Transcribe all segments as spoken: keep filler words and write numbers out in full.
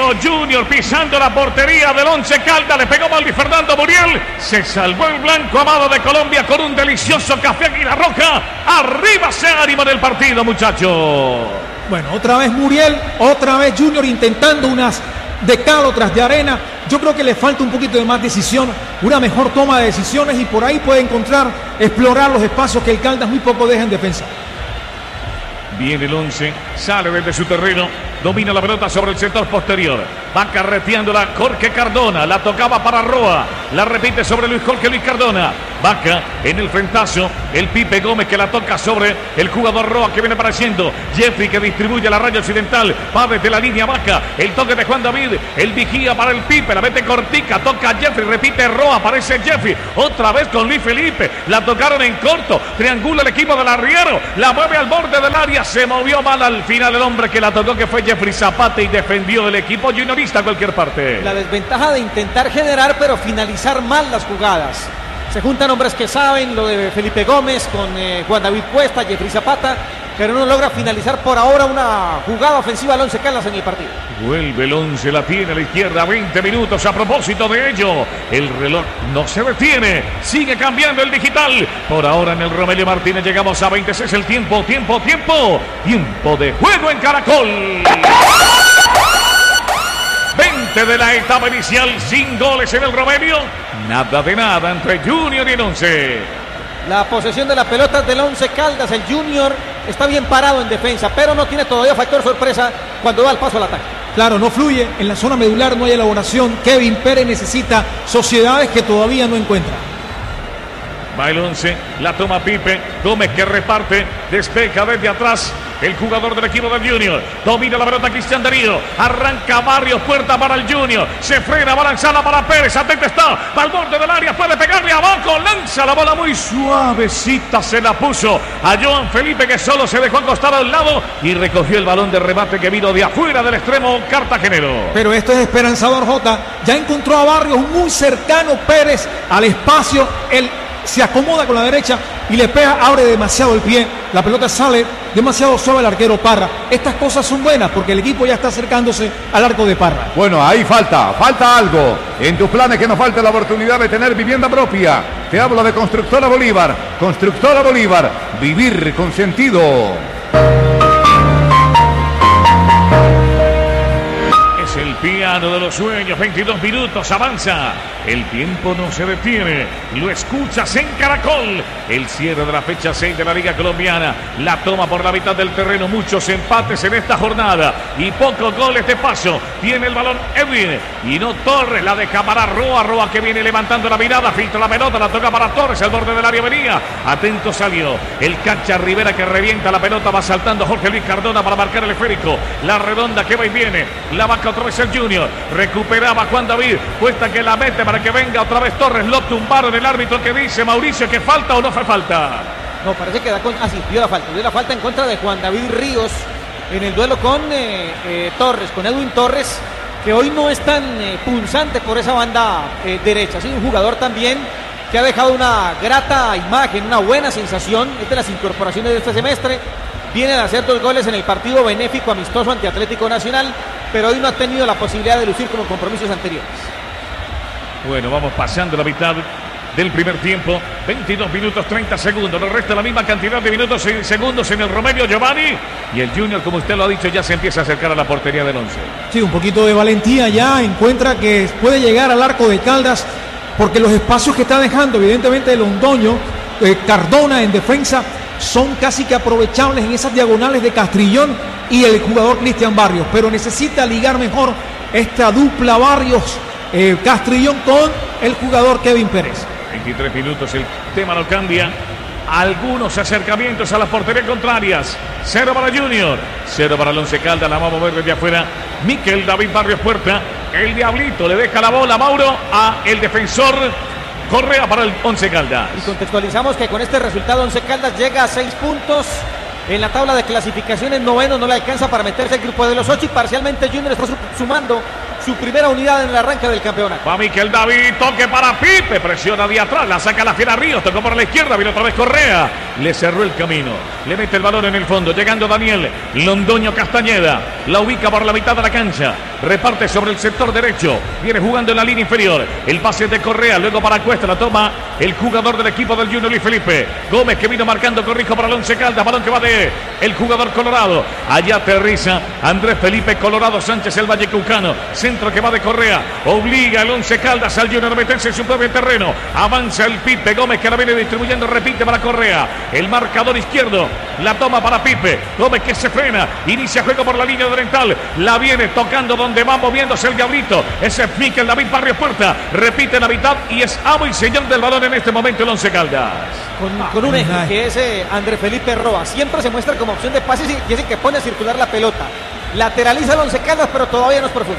Dionisio Junior pisando la portería del Once Caldas. Le pegó Maldi Fernando Muriel. Se salvó el blanco amado de Colombia con un delicioso café Águila Roja. Arriba se ánimo del partido, muchachos. Bueno, otra vez Muriel, otra vez Junior intentando unas de cal, otras de arena. Yo creo que le falta un poquito de más decisión, una mejor toma de decisiones y por ahí puede encontrar, explorar los espacios que el Caldas muy poco deja en defensa. Viene el once, sale desde su terreno, domina la pelota sobre el sector posterior, va carreteándola Jorge Cardona, la tocaba para Roa, la repite sobre Luis Jorge Luis Cardona, Vaca en el frentazo, el Pipe Gómez que la toca sobre el jugador Roa que viene apareciendo, Jeffrey que distribuye la raya occidental, va desde la línea Vaca, el toque de Juan David, el vigía para el Pipe, la mete cortica, toca Jeffrey, repite Roa, aparece Jeffrey, otra vez con Luis Felipe, la tocaron en corto, triangula el equipo del arriero, la mueve al borde del área, se movió mal al final el hombre que la tocó que fue Jeffrey Zapata y defendió del equipo juniorista a cualquier parte. La desventaja de intentar generar pero finalizar mal las jugadas. Se juntan hombres que saben, lo de Felipe Gómez con eh, Juan David Cuesta, Jeffrey Zapata, pero no logra finalizar por ahora una jugada ofensiva al Once Caldas en el partido. Vuelve el once, la tiene a la izquierda, veinte minutos a propósito de ello. El reloj no se detiene, sigue cambiando el digital. Por ahora en el Romelio Martínez llegamos a veintiséis el tiempo, tiempo, tiempo. Tiempo de juego en Caracol. veinte de la etapa inicial, sin goles en el Romelio. Nada de nada entre Junior y el once. La posesión de la pelota del Once Caldas, el Junior está bien parado en defensa, pero no tiene todavía factor sorpresa cuando da el paso al ataque. Claro, no fluye, en la zona medular no hay elaboración. Kevin Pérez necesita sociedades que todavía no encuentra. Va el once, la toma Pipe, Gómez que reparte, despeja desde atrás el jugador del equipo del Junior, domina la pelota Cristian Darío, arranca Barrios, puerta para el Junior, se frena, va lanzada para Pérez, atento está, va al borde del área, puede pegarle abajo, lanza la bola muy suavecita, se la puso a Joan Felipe que solo se dejó acostar al lado y recogió el balón de remate que vino de afuera del extremo cartagenero. Pero esto es esperanzador, Jota, ya encontró a Barrios muy cercano Pérez al espacio, el se acomoda con la derecha y le pega, abre demasiado el pie, la pelota sale demasiado suave el arquero Parra. Estas cosas son buenas porque el equipo ya está acercándose al arco de Parra. Bueno, ahí falta, falta algo en tus planes, que nos falta la oportunidad de tener vivienda propia. Te hablo de Constructora Bolívar, Constructora Bolívar, vivir con sentido. El piano de los sueños, veintidós minutos, avanza. El tiempo no se detiene. Lo escuchas en Caracol. El cierre de la fecha seis de la Liga Colombiana. La toma por la mitad del terreno. Muchos empates en esta jornada y pocos goles de paso. Tiene el balón Edwin y no Torres. La deja para Roa. Roa que viene levantando la mirada. Filtra la pelota. La toca para Torres. Al borde del área venía. Atento salió. El Cacha Rivera que revienta la pelota. Va saltando Jorge Luis Cardona para marcar el esférico. La redonda que va y viene. La vaca otra vez el Junior, recuperaba Juan David, Cuesta que la mete para que venga otra vez Torres, lo tumbaron, el árbitro que dice Mauricio que falta o no fue falta. No, parece que da con, ah, sí, dio la falta, dio la falta en contra de Juan David Ríos en el duelo con eh, eh, Torres, con Edwin Torres, que hoy no es tan eh, punzante por esa banda eh, derecha, es un jugador también que ha dejado una grata imagen, una buena sensación, es de las incorporaciones de este semestre. Viene de hacer dos goles en el partido benéfico amistoso ante Atlético Nacional, pero hoy no ha tenido la posibilidad de lucir como en compromisos anteriores. Bueno, vamos pasando la mitad del primer tiempo, veintidós minutos treinta segundos, nos resta la misma cantidad de minutos y segundos en el Romelio Giovanni, y el Junior, como usted lo ha dicho, ya se empieza a acercar a la portería del once. Sí, un poquito de valentía ya, encuentra que puede llegar al arco de Caldas, porque los espacios que está dejando, evidentemente el Londoño, eh, Cardona en defensa, son casi que aprovechables en esas diagonales de Castrillón y el jugador Cristian Barrios, pero necesita ligar mejor esta dupla Barrios eh, Castrillón con el jugador Kevin Pérez. veintitrés minutos, el tema no cambia. Algunos acercamientos a las porterías contrarias. Cero para Junior, cero para el Once Caldas. La va a mover desde afuera Miquel David Barrios Puerta. El Diablito le deja la bola, Mauro, a el defensor Correa para el Once Caldas. Y contextualizamos que con este resultado Once Caldas llega a seis puntos en la tabla de clasificaciones, noveno, no le alcanza para meterse al grupo de los ocho y parcialmente Junior está sumando su primera unidad en el arranque del campeonato. Va Miquel David, toque para Pipe, presiona de atrás, la saca la fiera Ríos, tocó por la izquierda, viene otra vez Correa, le cerró el camino, le mete el balón en el fondo, llegando Daniel Londoño Castañeda, la ubica por la mitad de la cancha, reparte sobre el sector derecho, viene jugando en la línea inferior, el pase de Correa, luego para Cuesta, la toma el jugador del equipo del Junior Luis Felipe Gómez, que vino marcando corrijo para el Once Caldas, balón que va de el jugador colorado, allá aterriza Andrés Felipe Colorado Sánchez, el vallecaucano, centro que va de Correa, obliga el Once Caldas al Junior a meterse en su propio terreno, avanza el Pipe Gómez, que la viene distribuyendo, repite para Correa, el marcador izquierdo, la toma para Pipe Gómez, que se frena, inicia juego por la línea oriental, la viene tocando donde va moviéndose el Diablito, ese es Miquel David Barrios Puerta, repite la mitad y es amo y señor del balón en este momento el Once Caldas. Con, con un eje que es eh, Andrés Felipe Roa, siempre se muestra como opción de pases y es el que pone a circular la pelota, lateraliza el Once Caldas pero todavía no es profundo.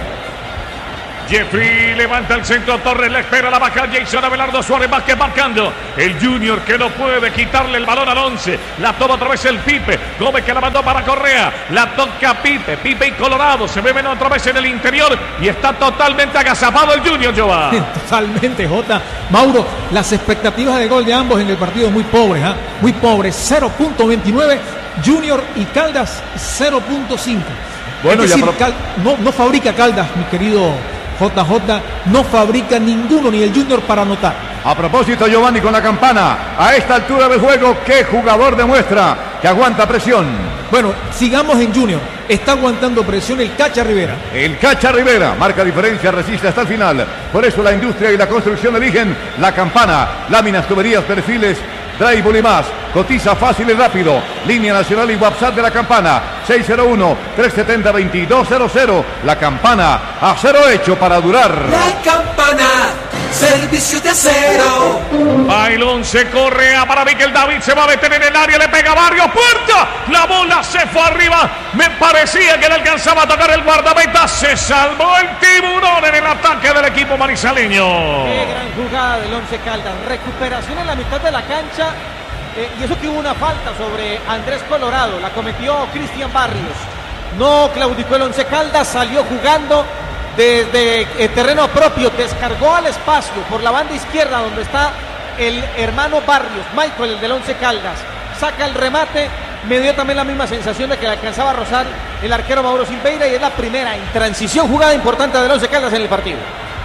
Jeffrey levanta el centro, Torres le espera la baja, Jason Abelardo Suárez Vázquez marcando, el Junior que no puede quitarle el balón al once, la toma otra vez el Pipe Gómez, que la mandó para Correa, la toca Pipe, Pipe y Colorado, se ven otra vez en el interior y está totalmente agazapado el Junior, Joa. Totalmente, Jota. Mauro, las expectativas de gol de ambos en el partido muy pobres, ¿eh? muy pobres, cero punto veintinueve, Junior y Caldas cero punto cinco. Bueno, es decir, ya pro... Cal... no, no fabrica Caldas, mi querido J J, no fabrica ninguno, ni el Junior, para anotar. A propósito, Giovanni, con la campana, a esta altura del juego, ¿qué jugador demuestra que aguanta presión? Bueno, sigamos en Junior. Está aguantando presión el Cacha Rivera. El Cacha Rivera marca diferencia, resiste hasta el final. Por eso la industria y la construcción eligen la campana. Láminas, tuberías, perfiles, drywall y más. Cotiza fácil y rápido. Línea nacional y WhatsApp de la campana. seis cero uno, tres siete cero, dos dos cero cero. La campana, acero hecho para durar. La campana, servicio de acero. Bailón se corre a para Miquel David, se va a meter en el área, le pega Barrios, puerta, la bola se fue arriba, me parecía que le alcanzaba a tocar el guardameta, se salvó el tiburón en el ataque del equipo manizaleño. Qué gran jugada del Once Caldas, recuperación en la mitad de la cancha, eh, y eso que hubo una falta sobre Andrés Colorado, la cometió Cristian Barrios, no claudicó el Once Caldas, salió jugando desde el terreno propio, descargó al espacio por la banda izquierda donde está el hermano Barrios, Michael, el del Once Caldas, saca el remate, me dio también la misma sensación de que le alcanzaba a rozar el arquero Mauro Silveira, y es la primera en transición jugada importante del Once Caldas en el partido.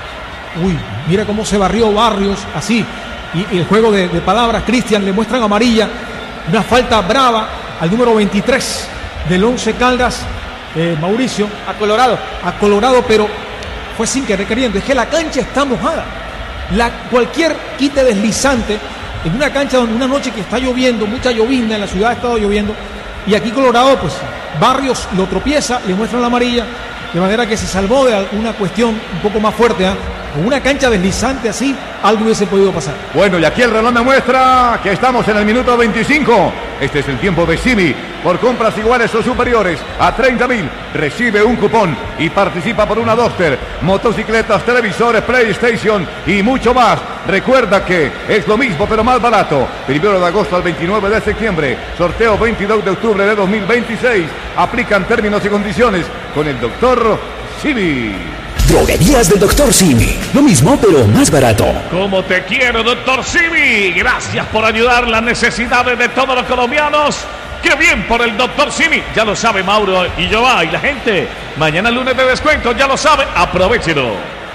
Uy, mira cómo se barrió Barrios, así, y, y el juego de, de palabras, Cristian, le muestran amarilla, una falta brava al número veintitrés del Once Caldas, eh, Mauricio. A Colorado. A Colorado, pero fue sin querer queriendo, es que la cancha está mojada. La, cualquier quite deslizante en una cancha donde una noche que está lloviendo, mucha llovizna, en la ciudad ha estado lloviendo, y aquí Colorado, pues Barrios lo tropieza, le muestran la amarilla, de manera que se salvó de una cuestión un poco más fuerte, ¿eh? Con una cancha deslizante así, algo hubiese podido pasar. Bueno, y aquí el reloj me muestra que estamos en el minuto veinticinco. Este es el tiempo de Simi. Por compras iguales o superiores a treinta mil, recibe un cupón y participa por una Duster, motocicletas, televisores, PlayStation y mucho más. Recuerda que es lo mismo pero más barato. Primero de agosto al veintinueve de septiembre. Sorteo veintidós de octubre de dos mil veintiséis. Aplican términos y condiciones con el doctor Simi. Droguerías del doctor Simi. Lo mismo, pero más barato. Como te quiero, doctor Simi. Gracias por ayudar las necesidades de todos los colombianos. ¡Qué bien por el doctor Simi! Ya lo sabe Mauro y Joa y la gente. Mañana lunes de descuento, ya lo sabe. Aprovechelo.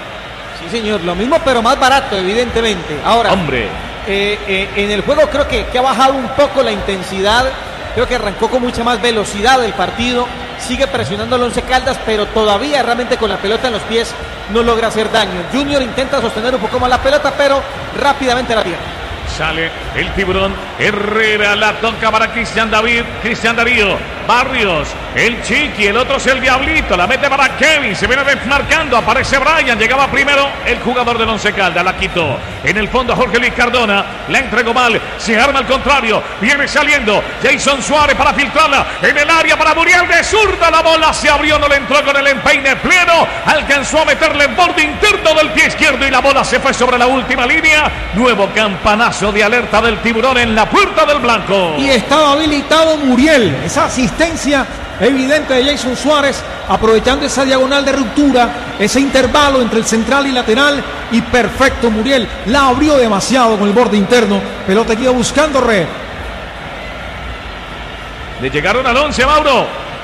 Sí, señor. Lo mismo, pero más barato, evidentemente. Ahora, hombre, eh, eh, en el juego creo que, que ha bajado un poco la intensidad. Creo que arrancó con mucha más velocidad el partido. Sigue presionando al Once Caldas, pero todavía realmente con la pelota en los pies no logra hacer daño. Junior intenta sostener un poco más la pelota, pero rápidamente la pierde. Sale el tiburón, Herrera la toca para Cristian David, Cristian Darío, Barrios, el Chiqui, el otro es el Diablito, la mete para Kevin, se viene desmarcando, aparece Brian, llegaba primero el jugador del Once Caldas, la quitó, en el fondo Jorge Luis Cardona, la entregó mal, se arma al contrario, viene saliendo Jason Suárez para filtrarla, en el área para Muriel de zurda, la bola se abrió, no le entró con el empeine pleno, alcanzó a meterle en borde interno del pie izquierdo y la bola se fue sobre la última línea, nuevo campanazo de alerta del tiburón en la puerta del blanco. Y estaba habilitado Muriel, esa asistencia evidente de Jason Suárez, aprovechando esa diagonal de ruptura, ese intervalo entre el central y lateral, y perfecto Muriel, la abrió demasiado con el borde interno, pelota que iba buscando Red. Le llegaron al once, Mauro.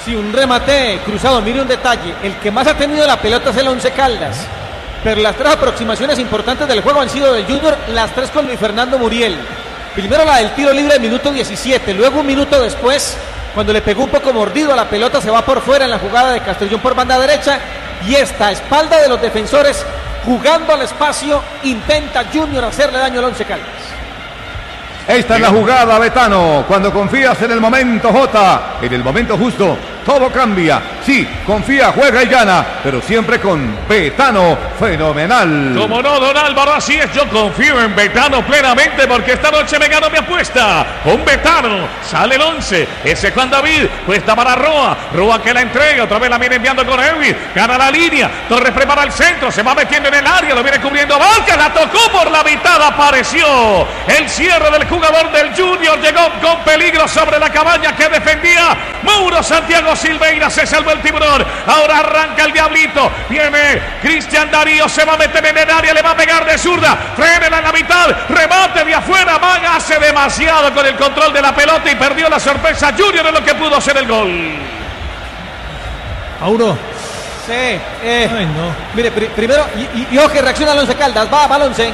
Sí, un remate cruzado. Mire un detalle, el que más ha tenido la pelota es el Once Caldas, pero las tres aproximaciones importantes del juego han sido del Junior, las tres con Luis Fernando Muriel. Primero la del tiro libre del minuto diecisiete, luego un minuto después, cuando le pegó un poco mordido a la pelota, se va por fuera en la jugada de Castrillón por banda derecha, y esta espalda de los defensores, jugando al espacio, intenta Junior hacerle daño al Once Caldas. Esta es la jugada, Betano. Cuando confías en el momento J, en el momento justo, todo cambia. Sí, confía, juega y gana, pero siempre con Betano, fenomenal. Como no, don Álvaro, así es. Yo confío en Betano plenamente porque esta noche me gano mi apuesta. Con Betano sale el once. Ese Juan David, cuesta para Roa. Roa que la entrega, otra vez la viene enviando con Edwin. Gana la línea. Torres prepara el centro, se va metiendo en el área, lo viene cubriendo Vázquez, la tocó por la mitad, apareció. El cierre del jugador del Junior llegó con peligro sobre la cabaña que defendía Mauro Santiago Silveira. Se salvó el tiburón. Ahora arranca el diablito. Viene Cristian Darío. Se va a meter en el área. Le va a pegar de zurda. Frena en la mitad. Remate de afuera. Maga hace demasiado con el control de la pelota y perdió la sorpresa. Junior en lo que pudo ser el gol. Mauro. Sí. Eh, Ay, no. Mire, pr primero, y, y, y ojo que reacciona al Once Caldas. Va, va al once.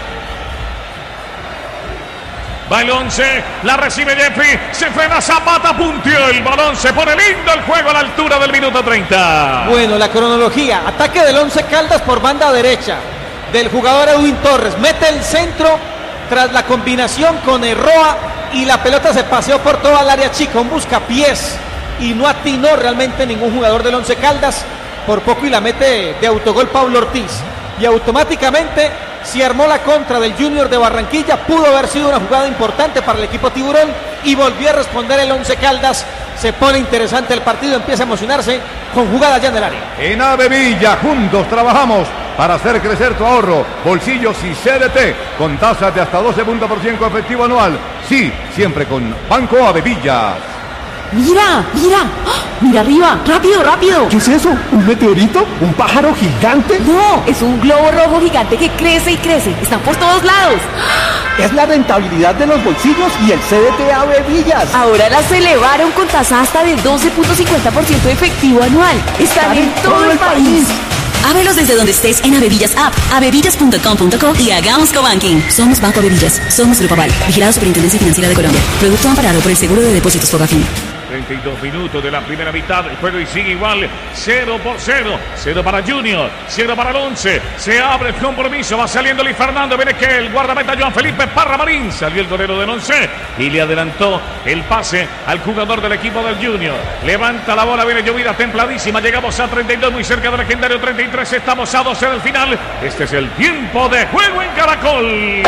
Va el once, la recibe Jeffrey, se frena Zapata, punteó el balón, se pone lindo el juego a la altura del minuto treinta. Bueno, la cronología, ataque del Once Caldas por banda derecha, del jugador Edwin Torres, mete el centro tras la combinación con Erroa y la pelota se paseó por toda el área chica, un buscapiés y no atinó realmente ningún jugador del Once Caldas, por poco y la mete de autogol Pablo Ortiz, y automáticamente se armó la contra del Junior de Barranquilla. Pudo haber sido una jugada importante para el equipo tiburón y volvió a responder el Once Caldas. Se pone interesante el partido, empieza a emocionarse con jugadas ya en el área. En Avevilla juntos trabajamos para hacer crecer tu ahorro, bolsillos y C D T con tasas de hasta doce puntos por ciento efectivo anual. Sí, siempre con Banco Avevilla. Mira, mira, ¡oh! Mira arriba, rápido, rápido. ¿Qué es eso? ¿Un meteorito? ¿Un pájaro gigante? No, es un globo rojo gigante que crece y crece. Están por todos lados. Es la rentabilidad de los bolsillos y el C D T Avevillas. Ahora las elevaron con tasa hasta de doce punto cincuenta por ciento efectivo anual. Están, Están en todo, todo el país. país. Ábrelos desde donde estés en Avevillas App, avevillas punto com punto co y hagamos cobanking. Somos Banco Avevillas, somos Grupo Aval, vigilado Superintendencia Financiera de Colombia. Producto amparado por el Seguro de Depósitos Fogafín. treinta y dos minutos de la primera mitad, el juego y sigue igual, cero por cero, cero para Junior, cero para el once, se abre el compromiso, va saliendo Luis Fernando, viene que el guardameta Joan Felipe Parra Marín, salió el golero del once y le adelantó el pase al jugador del equipo del Junior, levanta la bola, viene llovida templadísima, llegamos a treinta y dos, muy cerca del legendario treinta y tres, estamos a doce del final, este es el tiempo de juego en Caracol.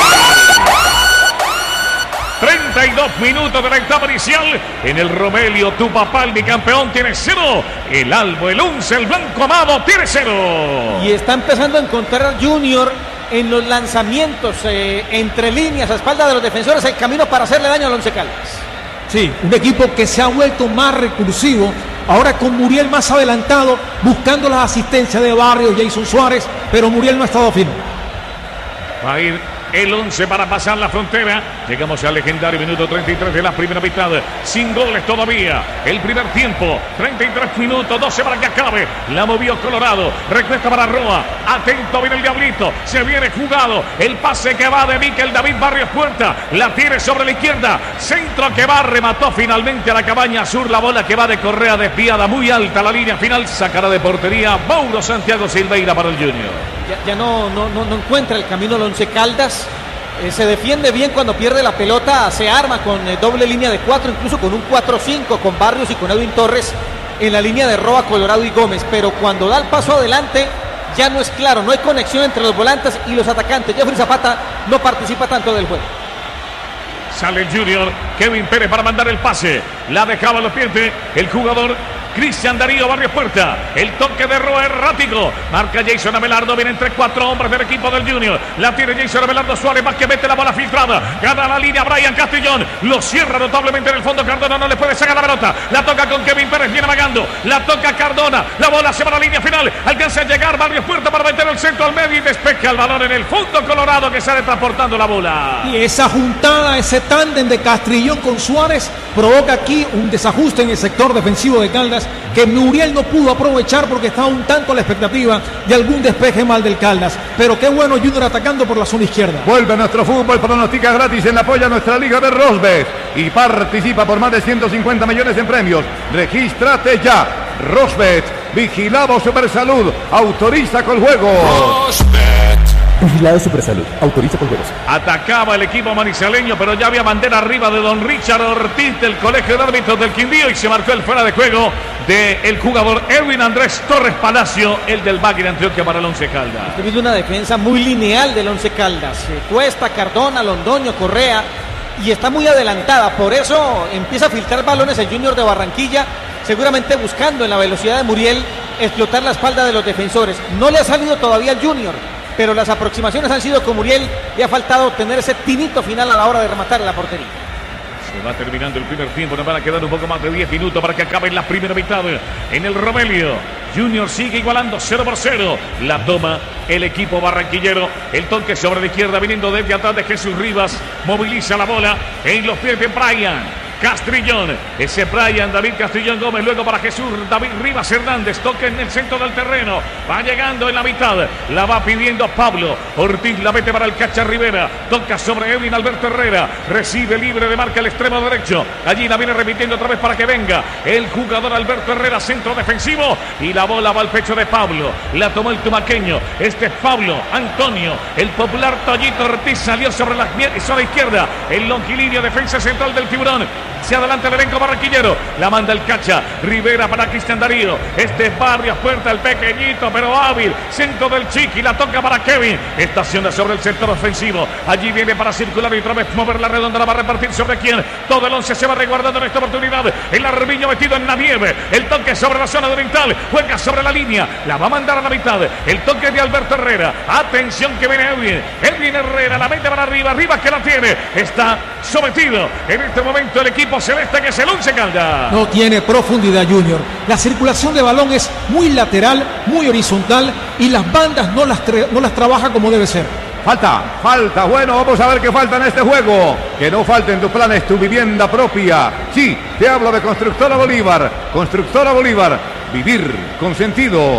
treinta y dos minutos de la etapa inicial. En el Romelio, tu papá, el bicampeón, tiene cero. El Albo, el once, el Blanco Amado, tiene cero. Y está empezando a encontrar Junior en los lanzamientos, eh, entre líneas, a espalda de los defensores, el camino para hacerle daño al Once Caldas. Sí, un equipo que se ha vuelto más recursivo. Ahora con Muriel más adelantado, buscando las asistencias de Barrios, Jason Suárez, pero Muriel no ha estado fino. Va a ir el once para pasar la frontera. Llegamos al legendario minuto treinta y tres de la primera mitad. Sin goles todavía. El primer tiempo. treinta y tres minutos. doce para que acabe. La movió Colorado. Recuesta para Roa. Atento viene el diablito. Se viene jugado. El pase que va de Miquel David Barrios Puerta. La tiene sobre la izquierda. Centro que va. Remató finalmente a la cabaña sur. La bola que va de Correa desviada. Muy alta la línea final. Sacará de portería Mauro Santiago Silveira para el Junior. Ya, ya no, no, no, no encuentra el camino el Once Caldas. Eh, se defiende bien cuando pierde la pelota, se arma con eh, doble línea de cuatro, incluso con un cuatro cinco con Barrios y con Edwin Torres en la línea de Roa, Colorado y Gómez, pero cuando da el paso adelante ya no es claro, no hay conexión entre los volantes y los atacantes. Jeffrey Zapata no participa tanto del juego. Sale el Junior, Kevin Pérez para mandar el pase, la dejaba los pies el jugador Cristian Darío Barrios Puerta, el toque de Roa errático, marca Jason Abelardo, viene entre cuatro hombres del equipo del Junior, la tiene Jason Abelardo Suárez, más que mete la bola filtrada, gana la línea Brian Castrillón, lo cierra notablemente en el fondo, Cardona no le puede sacar la pelota, la toca con Kevin Pérez, viene amagando, la toca Cardona, la bola se va a la línea final, alcanza a llegar Barrios Puerta para meter el centro al medio y despeja el balón en el fondo Colorado que sale transportando la bola. Y esa juntada, ese tándem de Castrillón con Suárez provoca aquí un desajuste en el sector defensivo de Caldas líneas que Muriel no pudo aprovechar porque estaba un tanto a la expectativa de algún despeje mal del Caldas. Pero qué bueno Junior atacando por la zona izquierda. Vuelve nuestro fútbol, pronostica gratis en la apoya nuestra liga de Rosbet y participa por más de ciento cincuenta millones en premios. Regístrate ya. Rosbet, vigilado Supersalud, autoriza con juego. Vigilado Supersalud, autoriza con juegos. Atacaba el equipo manizaleño, pero ya había bandera arriba de don Richard Ortiz del Colegio de Árbitros del Quindío y se marcó el fuera de juego del jugador Edwin Andrés Torres Palacio, el del Bagre Antioquia para el Once Caldas. Estoy viendo una defensa muy lineal del Once Caldas. Eh, Cuesta, Cardona, Londoño, Correa, y está muy adelantada. Por eso empieza a filtrar balones el Junior de Barranquilla, seguramente buscando en la velocidad de Muriel explotar la espalda de los defensores. No le ha salido todavía al Junior, pero las aproximaciones han sido con Muriel y ha faltado tener ese tinito final a la hora de rematar la portería. Se va terminando el primer tiempo, nos van a quedar un poco más de diez minutos para que acabe la primera mitad en el Romelio. Junior sigue igualando cero por cero. La toma el equipo barranquillero. El toque sobre la izquierda viniendo desde atrás de Jesús Rivas. Moviliza la bola en los pies de Brian Castrillón, ese Brian David Castrillón Gómez, luego para Jesús David Rivas Hernández, toca en el centro del terreno, va llegando en la mitad, la va pidiendo Pablo Ortiz, la mete para el Cacha Rivera, toca sobre Edwin Alberto Herrera, recibe libre de marca al extremo derecho, allí la viene repitiendo otra vez para que venga el jugador Alberto Herrera, centro defensivo, y la bola va al pecho de Pablo, la tomó el tumaqueño, este es Pablo Antonio, el popular Toyito Ortiz, salió sobre la zona izquierda, el longilíneo, defensa central del Tiburón. Se adelanta el elenco barranquillero, la manda el Cacha Rivera para Cristian Darío, este es Barrios, puerta el pequeñito pero hábil, centro del Chiqui, la toca para Kevin, estaciona sobre el sector ofensivo, allí viene para circular y otra vez mover la redonda, la va a repartir sobre quién, todo el once se va resguardando en esta oportunidad, el Armiño metido en la nieve, el toque sobre la zona oriental, juega sobre la línea, la va a mandar a la mitad, el toque de Alberto Herrera, atención que viene Edwin, Edwin Herrera, la mete para arriba, arriba que la tiene, está sometido en este momento el equipo celeste que es el Once Caldas. No tiene profundidad Junior. La circulación de balón es muy lateral, muy horizontal y las bandas no las, no las trabaja como debe ser. Falta, falta, bueno, vamos a ver qué falta en este juego. Que no falte en tus planes tu vivienda propia. Sí, te hablo de Constructora Bolívar. Constructora Bolívar, vivir con sentido.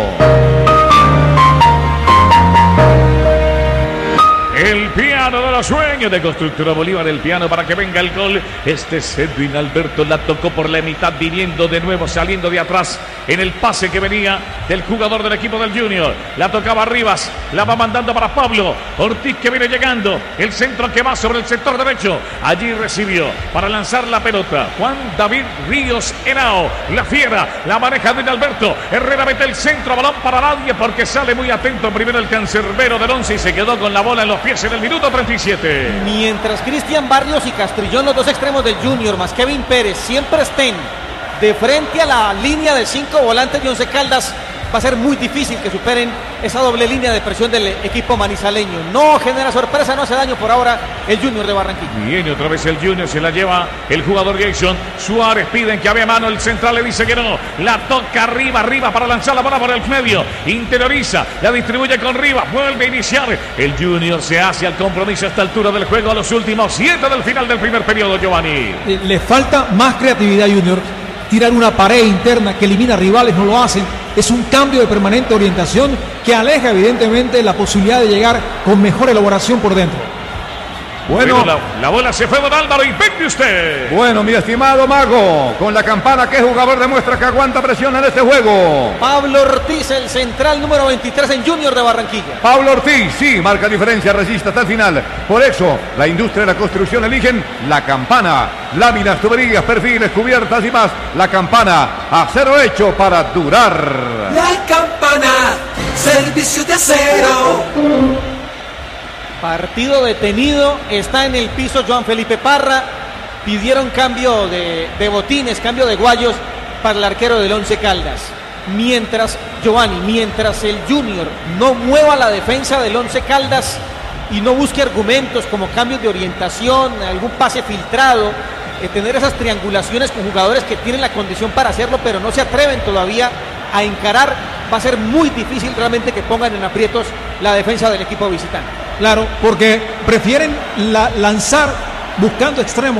El piano de los sueños de Constructora Bolívar, el piano para que venga el gol. Este es Edwin Alberto, la tocó por la mitad, viniendo de nuevo, saliendo de atrás en el pase que venía del jugador del equipo del Junior. La tocaba Rivas, la va mandando para Pablo Ortiz que viene llegando. El centro que va sobre el sector derecho. Allí recibió para lanzar la pelota Juan David Ríos Henao. La fiera, la maneja Edwin Alberto. Herrera mete el centro, balón para nadie porque sale muy atento primero el cancerbero del once y se quedó con la bola en los pies en el minuto treinta y siete. Mientras Cristian Barrios y Castrillón, los dos extremos del Junior, más Kevin Pérez, siempre estén de frente a la línea de cinco volantes de Once Caldas, va a ser muy difícil que superen esa doble línea de presión del equipo manizaleño. No genera sorpresa, no hace daño por ahora el Junior de Barranquilla. Viene otra vez el Junior, se la lleva el jugador Jason Suárez, piden que había mano, el central le dice que no, la toca arriba, arriba para lanzar la bola por el medio, interioriza, la distribuye con Rivas, vuelve a iniciar, el Junior se hace al compromiso a esta altura del juego, a los últimos siete del final del primer periodo, Giovanni. Le falta más creatividad Junior, tirar una pared interna que elimina rivales, no lo hacen. Es un cambio de permanente orientación que aleja evidentemente la posibilidad de llegar con mejor elaboración por dentro. Bueno, la, la bola se fue don Álvaro y venga usted. Bueno, mi estimado Mago, con la campana, ¿qué jugador demuestra que aguanta presión en este juego? Pablo Ortiz, el central número veintitrés en Junior de Barranquilla. Pablo Ortiz, sí, marca diferencia, resiste hasta el final. Por eso, la industria de la construcción eligen la campana. Láminas, tuberías, perfiles, cubiertas y más. La campana, acero hecho para durar. La campana, servicio de acero. Partido detenido, está en el piso Joan Felipe Parra, pidieron cambio de, de botines, cambio de guayos para el arquero del Once Caldas. Mientras, Giovanni, mientras el Junior no mueva la defensa del Once Caldas y no busque argumentos como cambios de orientación, algún pase filtrado, eh, tener esas triangulaciones con jugadores que tienen la condición para hacerlo, pero no se atreven todavía a encarar, va a ser muy difícil realmente que pongan en aprietos la defensa del equipo visitante. Claro, porque prefieren la, lanzar buscando extremos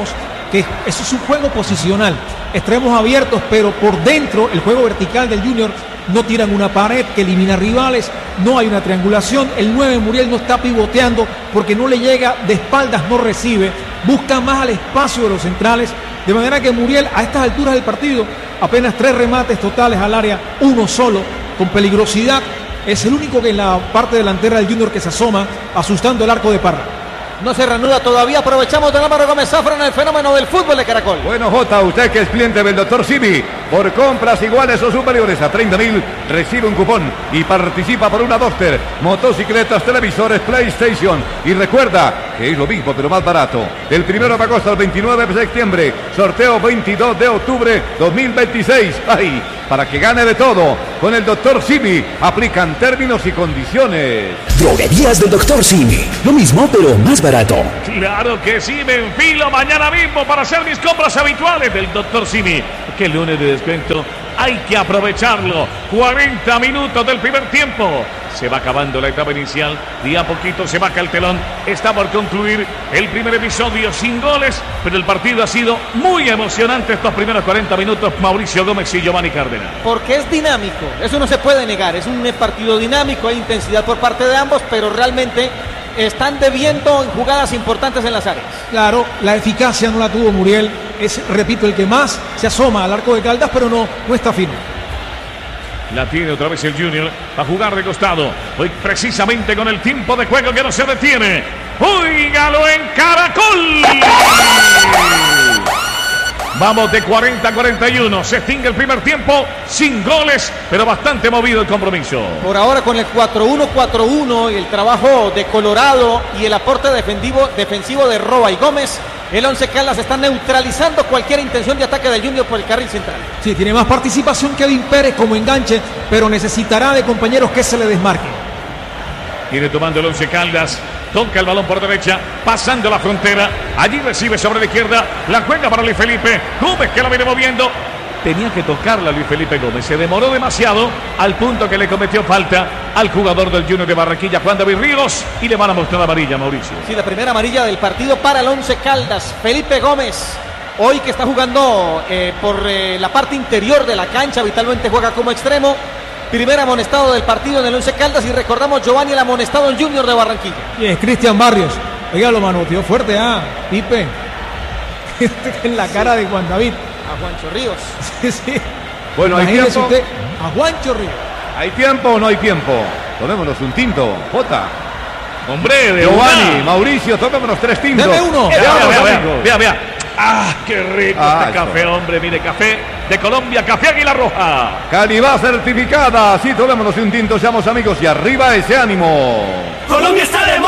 que eso es un juego posicional, extremos abiertos, pero por dentro el juego vertical del Junior no tiran una pared que elimina rivales, no hay una triangulación, el nueve Muriel no está pivoteando porque no le llega de espaldas, no recibe, busca más al espacio de los centrales, de manera que Muriel a estas alturas del partido, apenas tres remates totales al área, uno solo, con peligrosidad, es el único que en la parte delantera del Junior que se asoma, asustando el arco de Parra. No se reanuda todavía, aprovechamos de Álvaro Gómez Zafra en el fenómeno del fútbol de Caracol. Bueno, Jota, usted que es cliente del doctor Simi, por compras iguales o superiores a treinta mil, recibe un cupón y participa por una Duster, motocicletas, televisores, PlayStation. Y recuerda que es lo mismo pero más barato. Del primero de agosto al veintinueve de septiembre, sorteo veintidós de octubre dos mil veintiséis. ¡Ay! Para que gane de todo, con el doctor Simi, aplican términos y condiciones. Droguerías del doctor Simi, lo mismo pero más barato. Claro que sí, me enfilo mañana mismo para hacer mis compras habituales del doctor Simi. Que lunes de descuento hay que aprovecharlo. cuarenta minutos del primer tiempo. Se va acabando la etapa inicial. De a poquito se baja el telón. Está por concluir el primer episodio sin goles. Pero el partido ha sido muy emocionante estos primeros cuarenta minutos. Mauricio Gómez y Giovanni Cárdenas. Porque es dinámico. Eso no se puede negar. Es un partido dinámico. Hay intensidad por parte de ambos. Pero realmente están debiendo en jugadas importantes en las áreas. Claro, la eficacia no la tuvo Muriel. Es, repito, el que más se asoma al arco de Caldas, pero no, no está firme. La tiene otra vez el Junior a jugar de costado. Hoy precisamente con el tiempo de juego que no se detiene. ¡Óigalo en Caracol! Vamos de cuarenta a cuarenta y uno. Se extingue el primer tiempo sin goles, pero bastante movido el compromiso. Por ahora con el cuatro uno cuatro uno y el trabajo de Colorado y el aporte defensivo, defensivo de Roa y Gómez, el Once Caldas está neutralizando cualquier intención de ataque del Junior por el carril central. Sí, tiene más participación Kevin Pérez como enganche, pero necesitará de compañeros que se le desmarquen. Viene tomando el Once Caldas. Toca el balón por derecha, pasando la frontera. Allí recibe sobre la izquierda. La juega para Luis Felipe Gómez, que la viene moviendo. Tenía que tocarla Luis Felipe Gómez. Se demoró demasiado al punto que le cometió falta al jugador del Junior de Barranquilla, Juan David Ríos. Y le van a mostrar amarilla, Mauricio. Sí, la primera amarilla del partido para el Once Caldas. Felipe Gómez, hoy que está jugando eh, por eh, la parte interior de la cancha, habitualmente juega como extremo. Primer amonestado del partido en el Once Caldas y recordamos Giovanni el amonestado en Junior de Barranquilla. Y es Cristian Barrios. Oiga, lo manoteó fuerte, ah, Pipe. En la cara de Juan David. A Juancho Ríos. Sí, sí. Bueno, hay tiempo. Usted, a Juancho Ríos. ¿Hay tiempo o no hay tiempo? Tomémonos un tinto, Jota. Hombre, de Giovanni, una. Mauricio, tomémonos tres tintos. Deme uno. Vea, Veamos, vea, vea, amigos. vea, vea. Ah, qué rico Ah, este esto. café, hombre. Mire, café de Colombia, café Águila Roja. Calidad certificada. Sí, tomémonos un tinto, seamos amigos y arriba ese ánimo. Colombia está de